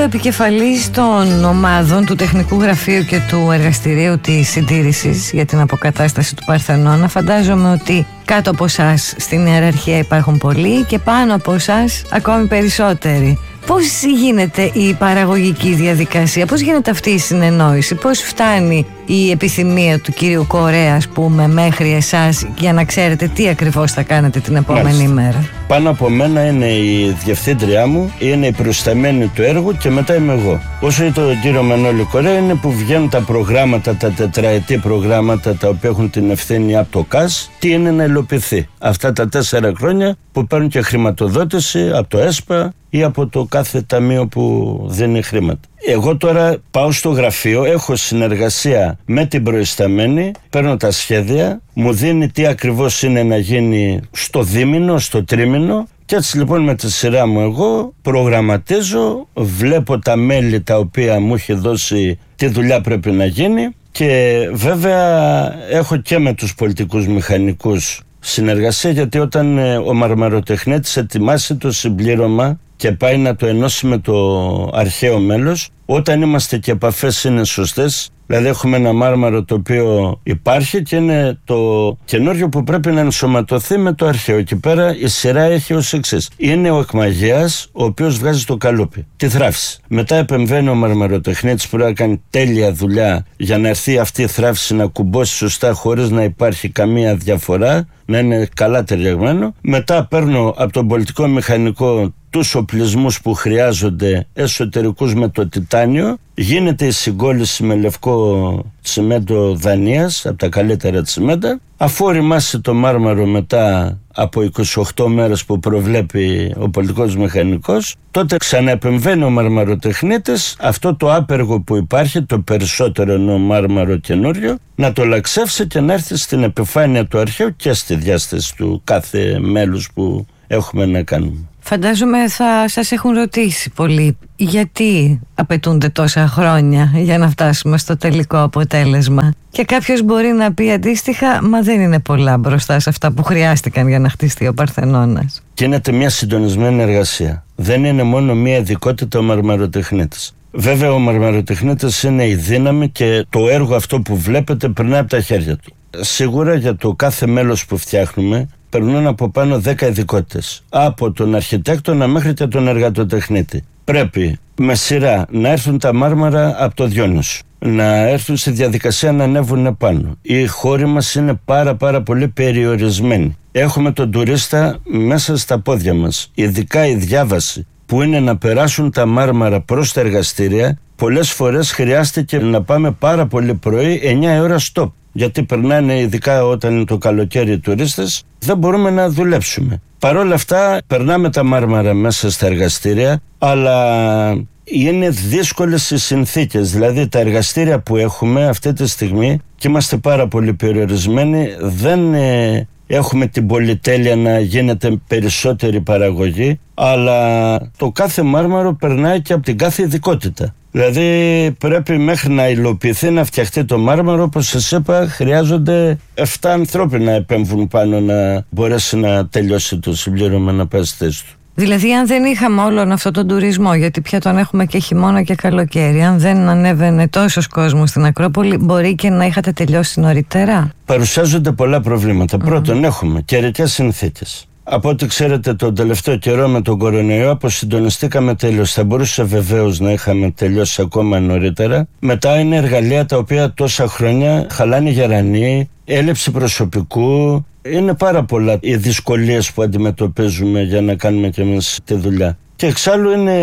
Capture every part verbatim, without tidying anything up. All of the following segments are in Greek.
επικεφαλής των ομάδων του Τεχνικού Γραφείου και του Εργαστηρίου της Συντήρησης για την αποκατάσταση του Παρθενώνα, φαντάζομαι ότι κάτω από εσάς στην ιεραρχία υπάρχουν πολλοί και πάνω από εσάς ακόμη περισσότεροι. Πώς γίνεται η παραγωγική διαδικασία, πώς γίνεται αυτή η συνεννόηση, πώς φτάνει η επιθυμία του κυρίου Κορέα, ας πούμε, μέχρι εσάς για να ξέρετε τι ακριβώς θα κάνετε την επόμενη Μάλιστα. μέρα? Πάνω από μένα είναι η διευθύντριά μου, είναι η προϊσταμένη του έργου και μετά είμαι εγώ. Όσο το κύριο Μανώλη Κορέα είναι που βγαίνουν τα προγράμματα, τα τετραετή προγράμματα τα οποία έχουν την ευθύνη από το ΚΑΣ, τι είναι να υλοποιηθεί. Αυτά τα τέσσερα χρόνια που παίρνουν και χρηματοδότηση από το ΕΣΠΑ ή από το κάθε ταμείο που δίνει χρήματα. Εγώ τώρα πάω στο γραφείο, έχω συνεργασία με την προϊσταμένη, παίρνω τα σχέδια, μου δίνει τι ακριβώς είναι να γίνει στο δίμηνο, στο τρίμηνο, και έτσι λοιπόν με τη σειρά μου εγώ προγραμματίζω, βλέπω τα μέλη τα οποία μου έχει δώσει τι δουλειά πρέπει να γίνει, και βέβαια έχω και με τους πολιτικούς μηχανικούς συνεργασία, γιατί όταν ο μαρμαροτεχνίτης ετοιμάσει το συμπλήρωμα και πάει να το ενώσει με το αρχαίο μέλος, όταν είμαστε και επαφές είναι σωστές, δηλαδή έχουμε ένα μάρμαρο το οποίο υπάρχει και είναι το καινούριο που πρέπει να ενσωματωθεί με το αρχαίο. Εκεί πέρα η σειρά έχει ως εξής: είναι ο εκμαγέας ο οποίος βγάζει το καλούπι, τη θράψη. Μετά επεμβαίνει ο μαρμαροτεχνίτης που πρέπει να κάνει τέλεια δουλειά για να έρθει αυτή η θράψη να κουμπώσει σωστά χωρίς να υπάρχει καμία διαφορά, να είναι καλά ταιριαγμένο. Μετά παίρνω από τον πολιτικό μηχανικό τους οπλισμούς που χρειάζονται, εσωτερικούς με το τιτάνιο, γίνεται η συγκόλληση με λευκό τσιμέντο Δανίας, από τα καλύτερα τσιμέντα. Αφού οριμάσει το μάρμαρο μετά από είκοσι οκτώ μέρες που προβλέπει ο πολιτικός μηχανικός, τότε ξαναεπεμβαίνει ο μαρμαροτεχνίτης, αυτό το άπεργο που υπάρχει, το περισσότερο ενώ μάρμαρο καινούριο, να το λαξεύσει και να έρθει στην επιφάνεια του αρχαίου και στη διάσταση του κάθε μέλους που έχουμε να κάνουμε. Φαντάζομαι θα σας έχουν ρωτήσει πολλοί γιατί απαιτούνται τόσα χρόνια για να φτάσουμε στο τελικό αποτέλεσμα. Και κάποιος μπορεί να πει αντίστοιχα, μα δεν είναι πολλά μπροστά σε αυτά που χρειάστηκαν για να χτιστεί ο Παρθενώνας. Γίνεται μια συντονισμένη εργασία. Δεν είναι μόνο μια ειδικότητα ο μαρμαροτεχνίτης. Βέβαια ο μαρμαροτεχνίτης είναι η δύναμη και το έργο αυτό που βλέπετε περνάει από τα χέρια του. Σίγουρα για το κάθε μέλος που φτιάχνουμε περνούν από πάνω δέκα ειδικότητες. Από τον αρχιτέκτονα μέχρι και τον εργατοτεχνίτη. Πρέπει με σειρά να έρθουν τα μάρμαρα από το Διόνυσο, να έρθουν στη διαδικασία να ανέβουν επάνω. Οι χώροι μας είναι πάρα πάρα πολύ περιορισμένοι. Έχουμε τον τουρίστα μέσα στα πόδια μας. Ειδικά η διάβαση που είναι να περάσουν τα μάρμαρα προς τα εργαστήρια, πολλές φορές χρειάστηκε να πάμε πάρα πολύ πρωί, εννιά ώρα stop. Γιατί περνάνε, ειδικά όταν είναι το καλοκαίρι, οι τουρίστες, δεν μπορούμε να δουλέψουμε. Παρ' όλα αυτά περνάμε τα μάρμαρα μέσα στα εργαστήρια, αλλά είναι δύσκολες οι συνθήκες. Δηλαδή τα εργαστήρια που έχουμε αυτή τη στιγμή, και είμαστε πάρα πολύ περιορισμένοι, δεν ε, έχουμε την πολυτέλεια να γίνεται περισσότερη παραγωγή, αλλά το κάθε μάρμαρο περνάει και από την κάθε ειδικότητα. Δηλαδή πρέπει μέχρι να υλοποιηθεί, να φτιαχτεί το μάρμαρο, όπως σας είπα, χρειάζονται επτά ανθρώποι να επέμβουν πάνω να μπορέσει να τελειώσει το συμπλήρωμα, να πάει στη θέση του. Δηλαδή αν δεν είχαμε όλον αυτό τον τουρισμό, γιατί πια τον έχουμε και χειμώνα και καλοκαίρι, αν δεν ανέβαινε τόσος κόσμος στην Ακρόπολη, μπορεί και να είχατε τελειώσει νωρίτερα? Παρουσιάζονται πολλά προβλήματα. Mm-hmm. Πρώτον, έχουμε καιρικές συνθήκες. Από ό,τι ξέρετε, τον τελευταίο καιρό με τον κορονοϊό αποσυντονιστήκαμε τέλος. Θα μπορούσε βεβαίως να είχαμε τελειώσει ακόμα νωρίτερα. Μετά είναι εργαλεία τα οποία τόσα χρόνια χαλάνε γερανοί, έλλειψη προσωπικού. Είναι πάρα πολλά οι δυσκολίες που αντιμετωπίζουμε για να κάνουμε κι εμείς τη δουλειά. Και εξάλλου είναι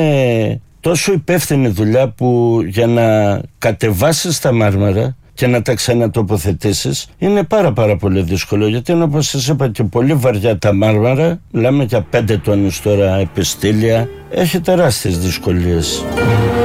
τόσο υπεύθυνη δουλειά που για να κατεβάσεις τα μάρμαρα και να τα ξανατοποθετήσεις είναι πάρα πάρα πολύ δύσκολο, γιατί είναι, όπως σας είπα, και πολύ βαριά τα μάρμαρα, μιλάμε για πέντε τόνους τώρα επιστήλια, έχει τεράστιες δυσκολίες.